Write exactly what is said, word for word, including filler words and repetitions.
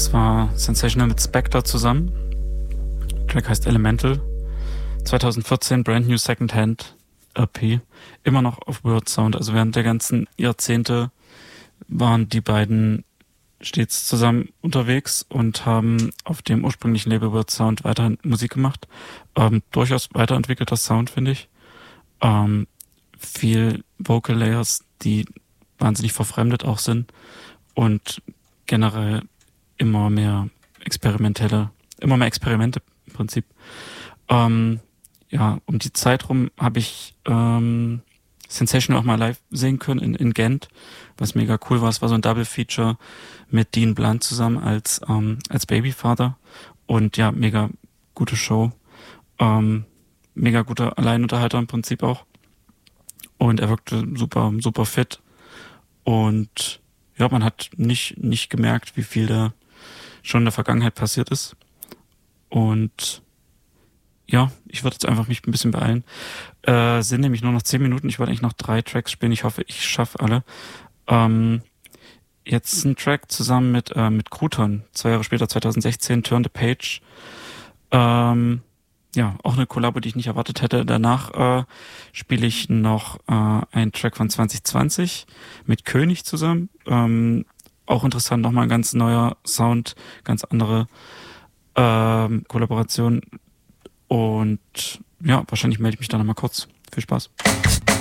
Das war Sensational mit Spectre zusammen. Der Track heißt Elemental. zwanzig vierzehn, Brand New Secondhand E P. Immer noch auf Word Sound. Also während der ganzen Jahrzehnte waren die beiden stets zusammen unterwegs und haben auf dem ursprünglichen Label Word Sound weiterhin Musik gemacht. Ähm, durchaus weiterentwickelter Sound, finde ich. Ähm, viel Vocal Layers, die wahnsinnig verfremdet auch sind und generell immer mehr experimentelle, immer mehr Experimente im Prinzip. Ähm, ja, um die Zeit rum habe ich ähm, Sensational auch mal live sehen können in, in Gent, was mega cool war. Es war so ein Double Feature mit Dean Blunt zusammen als ähm, als Babyfather und ja, mega gute Show. Ähm, mega guter Alleinunterhalter im Prinzip auch. Und er wirkte super, super fit. Und ja, man hat nicht, nicht gemerkt, wie viel da schon in der Vergangenheit passiert ist. Und ja, ich würde jetzt einfach mich ein bisschen beeilen. Äh, sind nämlich nur noch zehn Minuten. Ich wollte eigentlich noch drei Tracks spielen. Ich hoffe, ich schaffe alle. Ähm, jetzt ein Track zusammen mit äh, mit Crouton. Zwei Jahre später, zwanzig sechzehn, Turn the Page. Ähm, ja, auch eine Kollabo, die ich nicht erwartet hätte. Danach äh, spiele ich noch äh, einen Track von zwanzig zwanzig mit König zusammen. Ähm, auch interessant, nochmal ein ganz neuer Sound, ganz andere ähm, Kollaboration. Und ja, wahrscheinlich melde ich mich dann nochmal kurz. Viel Spaß.